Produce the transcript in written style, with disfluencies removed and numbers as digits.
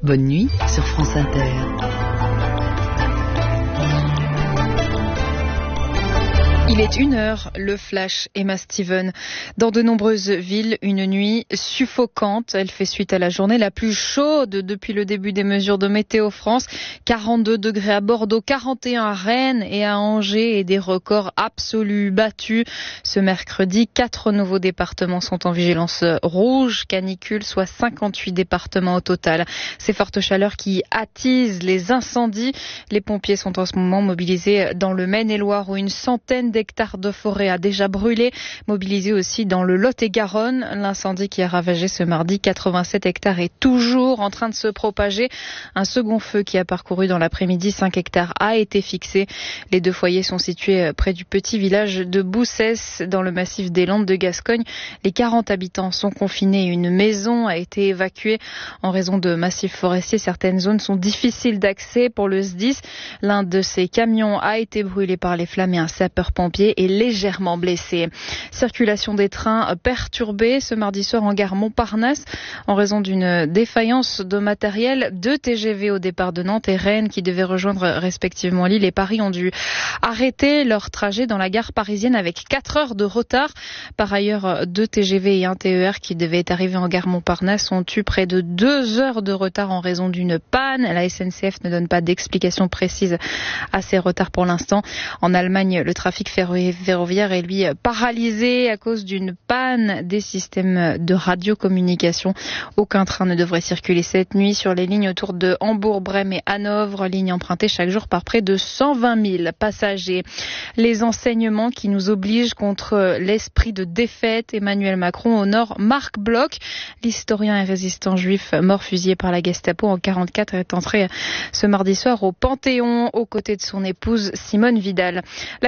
Bonne nuit sur France Inter. Il est 1h, le flash Emma Steven. Dans de nombreuses villes, une nuit suffocante. Elle fait suite à la journée la plus chaude depuis le début des mesures de Météo France. 42 degrés à Bordeaux, 41 à Rennes et à Angers et des records absolus battus. Ce mercredi, 4 nouveaux départements sont en vigilance rouge, canicule, soit 58 départements au total. Ces fortes chaleurs qui attisent les incendies. Les pompiers sont en ce moment mobilisés dans le Maine-et-Loire où une centaine d'hectares de forêt a déjà brûlé, mobilisé aussi dans le Lot-et-Garonne. L'incendie qui a ravagé ce mardi 87 hectares est toujours en train de se propager. Un second feu qui a parcouru dans l'après-midi 5 hectares a été fixé. Les 2 foyers sont situés près du petit village de Boussès dans le massif des Landes de Gascogne. Les 40 habitants sont confinés. Une maison a été évacuée en raison de massifs forestiers. Certaines zones sont difficiles d'accès pour le SDIS. L'un de ces camions a été brûlé par les flammes et un sapeur-pompier est légèrement blessé. Circulation des trains perturbée ce mardi soir en gare Montparnasse en raison d'une défaillance de matériel. 2 TGV au départ de Nantes et Rennes qui devaient rejoindre respectivement Lille et Paris ont dû arrêter leur trajet dans la gare parisienne avec 4 heures de retard. Par ailleurs, 2 TGV et un TER qui devaient arriver en gare Montparnasse ont eu près de 2 heures de retard en raison d'une panne. La SNCF ne donne pas d'explication précise à ces retards pour l'instant. En Allemagne, le trafic ferroviaire est lui paralysé à cause d'une panne des systèmes de radiocommunication. Aucun train ne devrait circuler cette nuit sur les lignes autour de Hambourg, Brême et Hanovre, ligne empruntée chaque jour par près de 120 000 passagers. Les enseignements qui nous obligent contre l'esprit de défaite. Emmanuel Macron honore Marc Bloch, l'historien et résistant juif mort fusillé par la Gestapo en 1944, est entré ce mardi soir au Panthéon aux côtés de son épouse Simone Vidal.